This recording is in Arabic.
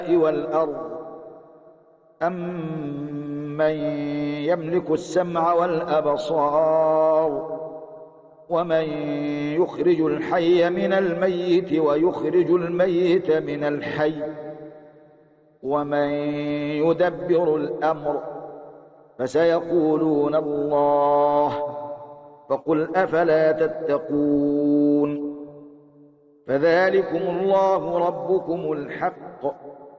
والأرض أمن يملك السمع والأبصار ومن يخرج الحي من الميت ويخرج الميت من الحي ومن يدبر الأمر فسيقولون الله فقل أفلا تتقون فذلكم الله ربكم الحق